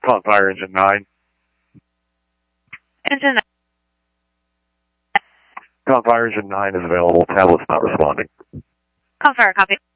Calling Fire Engine 9. Engine 9. Calling Fire Engine 9 is available. Tablet's not responding. Call Fire, copy.